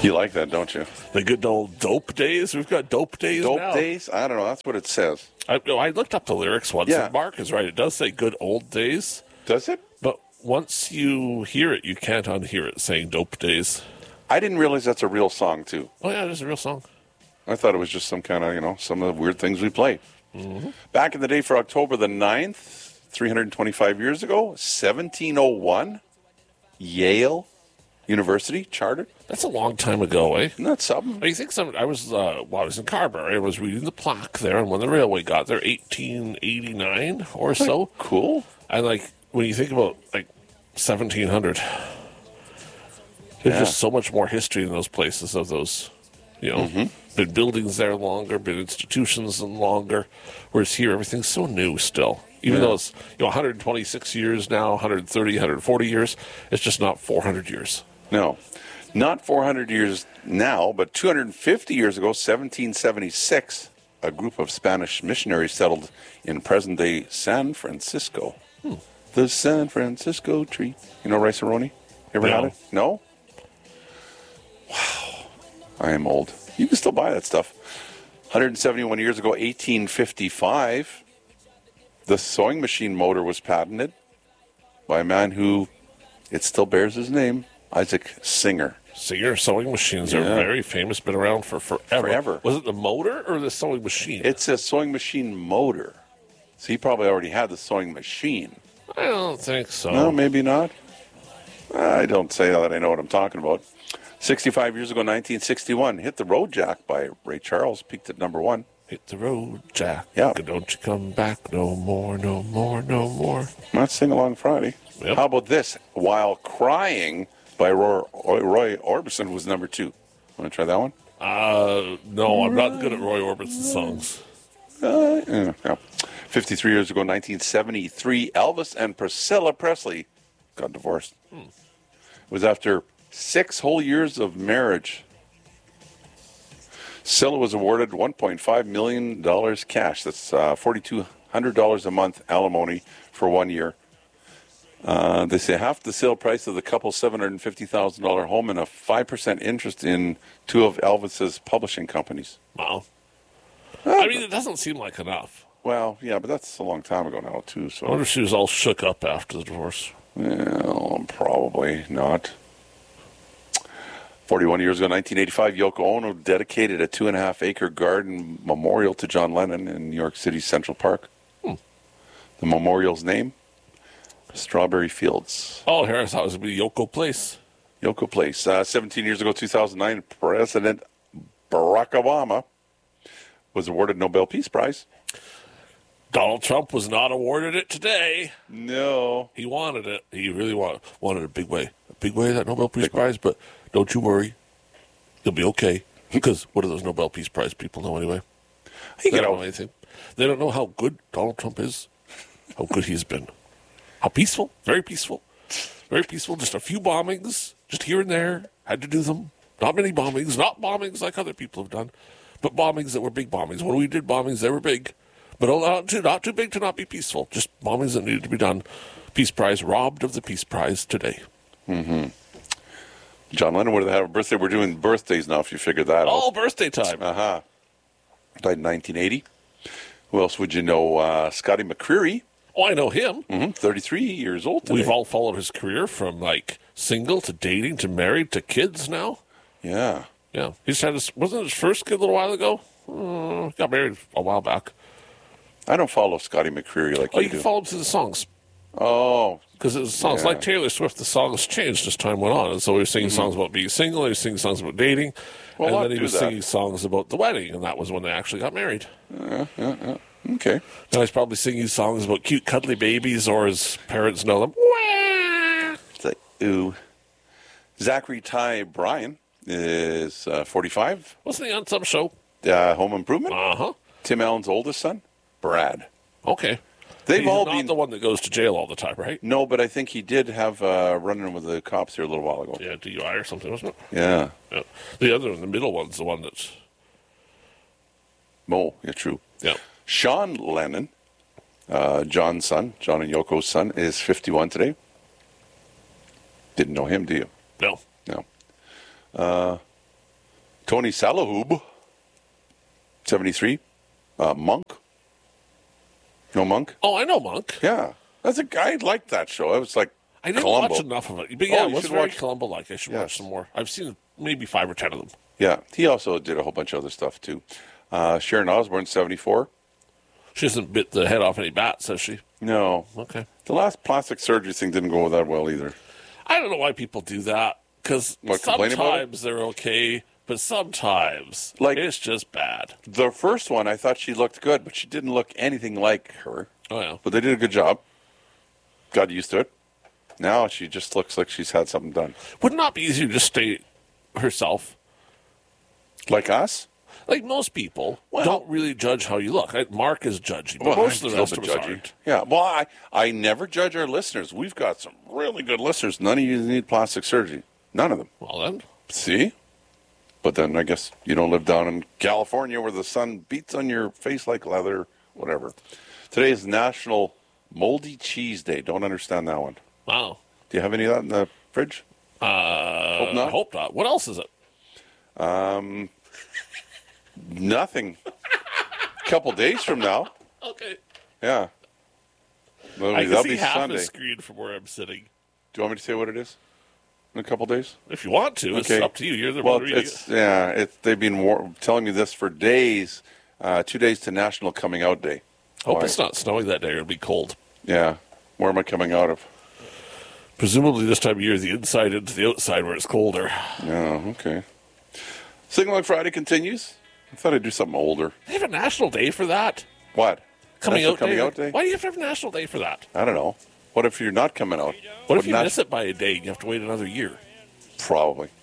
You like that, don't you? The good old dope days. We've got dope days now. Dope days? I don't know. That's what it says. I looked up the lyrics once, Yeah. and Mark is right. It does say good old days, Does it? but once you hear it, you can't unhear it saying dope days. I didn't realize that's a real song, too. Oh, yeah, it is a real song. I thought it was just some kind of, some of the weird things we play. Mm-hmm. Back in the day for October the 9th, 325 years ago, 1701, Yale University chartered. That's a long time ago, eh? Isn't that something? I think I was in Carberry. I was reading the plaque there, and when the railway got there, 1889 or so. Cool. And when you think about 1700, there's just so much more history in those places of those, been buildings there longer, been institutions and longer. Whereas here, everything's so new still. Even though it's 126 years now, 130, 140 years, it's just not 400 years. No, not 400 years now, but 250 years ago, 1776, a group of Spanish missionaries settled in present-day San Francisco. The San Francisco tree. You know rice-a-roni? Ever had it? No? Wow. I am old. You can still buy that stuff. 171 years ago, 1855, the sewing machine motor was patented by a man who, it still bears his name, Isaac Singer. Singer sewing machines are very famous, been around for forever. Was it the motor or the sewing machine? It's a sewing machine motor. So he probably already had the sewing machine. I don't think so. No, maybe not. I don't say that I know what I'm talking about. 65 years ago, 1961, Hit the Road Jack by Ray Charles peaked at number 1. Hit the road, Jack. Yeah. Don't you come back no more, no more, no more. Not Sing Along Friday. Yep. How about this? While Crying by Roy Orbison was number 2. Want to try that one? No, I'm not good at Roy Orbison songs. 53 years ago, 1973, Elvis and Priscilla Presley got divorced. It was after 6 whole years of marriage. Priscilla was awarded $1.5 million cash. That's $4,200 a month alimony for 1 year. They say half the sale price of the couple's $750,000 home and a 5% interest in 2 of Elvis's publishing companies. Wow. I mean, it doesn't seem like enough. Well, yeah, but that's a long time ago now, too. So I wonder if she was all shook up after the divorce. Well, probably not. 41 years ago, 1985, Yoko Ono dedicated a 2.5-acre garden memorial to John Lennon in New York City's Central Park. The memorial's name? Strawberry Fields. Oh, here I thought it was going to be Yoko Place. Yoko Place. 17 years ago, 2009, President Barack Obama was awarded Nobel Peace Prize. Donald Trump was not awarded it today. No. He wanted it. He really wanted a big way. A big way, that Nobel Peace Prize. But don't you worry. He'll be okay. Because what do those Nobel Peace Prize people know anyway? They don't know anything. They don't know how good Donald Trump is. How good he's been. How peaceful. Very peaceful. Very peaceful. Just a few bombings. Just here and there. Had to do them. Not many bombings. Not bombings like other people have done. But bombings that were big bombings. When we did bombings, they were big. But not too big to not be peaceful. Just bombings that needed to be done. Peace Prize robbed of the Peace Prize today. John Lennon would have had a birthday. We're doing birthdays now, if you figured that out. All birthday time. Died in 1980. Who else would you know? Scotty McCreery. Oh, I know him. 33 years old today. We've all followed his career from single to dating to married to kids now. Yeah. Yeah. He's had wasn't his first kid a little while ago? Got married a while back. I don't follow Scotty McCreery like you do. You can follow him through the songs. Oh. Because his songs, like Taylor Swift, the songs changed as time went on. And so he was singing songs about being single, he was singing songs about dating, and then he was singing songs about the wedding, and that was when they actually got married. Okay. Now he's probably singing songs about cute, cuddly babies, or his parents know them. It's like, ooh. Zachary Ty Bryan is 45. Wasn't he on some show? Home Improvement? Uh-huh. Tim Allen's oldest son, Brad. Okay. They've all not been the one that goes to jail all the time, right? No, but I think he did have run-in with the cops here a little while ago. Yeah, DUI or something, wasn't it? Yeah. The other one, the middle one's the one that's... Oh, yeah, true. Yeah. Sean Lennon, John's son, John and Yoko's son, is 51 today. Didn't know him, do you? No. No. Tony Salahoob, 73. Monk. No Monk? Oh, I know Monk. Yeah. That's a guy. I liked that show. It was like I didn't Columbo. watch enough of it. But yeah, Oh, it you was should very watch- Columbo-like. I should watch some more. I've seen maybe 5 or 10 of them. Yeah. He also did a whole bunch of other stuff, too. Sharon Osbourne, 74. She hasn't bit the head off any bats, has she? No. Okay. The last plastic surgery thing didn't go that well either. I don't know why people do that, because Complain about it? sometimes they're okay, but sometimes it's just bad. The first one, I thought she looked good, but she didn't look anything like her. Oh, yeah. But they did a good job. Got used to it. Now she just looks like she's had something done. Would it not be easier to just stay herself? Like us? Like most people don't really judge how you look. Mark is judgy, but Well, most I'm of the rest still of a us bit judgy. aren't. Yeah, well, I never judge our listeners. We've got some really good listeners. None of you need plastic surgery. None of them. Well, then. See? But then I guess you don't live down in California where the sun beats on your face like leather, whatever. Today is National Moldy Cheese Day. Don't understand that one. Wow. Do you have any of that in the fridge? Hope not. I hope not. What else is it? Nothing. Couple days from now. Okay. Yeah. I can That'll see be half Sunday. the screen from where I'm sitting. Do you want me to say what it is? In a couple days? If you want to, it's up to you. You're the Well, one reading it. they've been telling me this for days. 2 days to National Coming Out Day. Hope Why? it's not snowing that day or it'll be cold. Yeah. Where am I coming out of? Presumably this time of year, the inside into the outside where it's colder. Oh, okay. Signaling Friday continues. I thought I'd do something older. They have a national day for that? What? Coming National out Coming day? Out Day? Why do you have to have a national day for that? I don't know. What if you're not coming out? What if you nat- miss it by a day and you have to wait another year? Probably.